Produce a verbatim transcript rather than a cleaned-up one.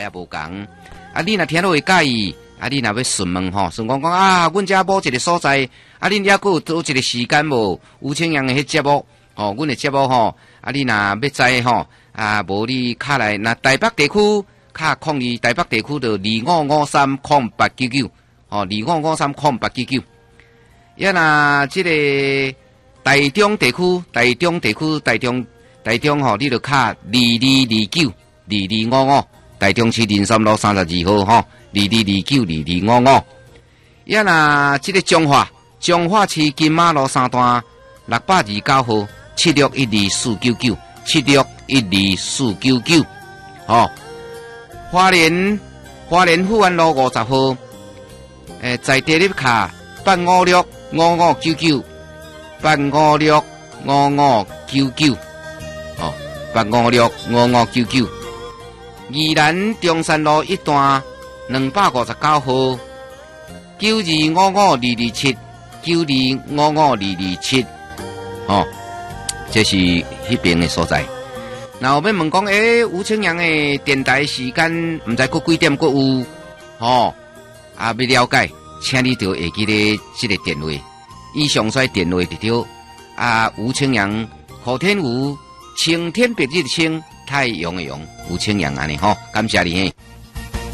也无共。啊，你若听到会介意，啊，你若要询问吼，询问讲啊，阮遮某一个所在，啊，恁遐佫有一个时间无？吴清阳的迄节目，哦，阮的节目吼，啊，你若要知吼，啊，无你卡来，那台北地区卡控二，台北地区就二五五三空八九九，哦，二五五三空八九九。呀，那即个台中地区，台中地区，台中台中吼，你就卡二二二九二二五五。台中市林森路三十二号吼，二二二九二二五五。呀，那这个彰化，彰化市金马路三段六百二十九号，七六一二四九九，七六一二四九九。哦，花莲花莲富安路五十号，诶，在地里卡八五六五五九九，八五六五五九九。哦，八五六五五九九。宜兰中山路一段两百五十九号，九二五五二二七，九二五五二二七，哦，这是迄边的所在。那我们问讲，诶、欸，吴清阳的电台时间唔知佫几点佫有，哦，啊，要了解，请你就会记咧这个电话，以上衰电话就对。啊，吴清阳，何天吴，晴天白日的晴。太阳的阳，吴清阳安尼吼，感谢你嘿。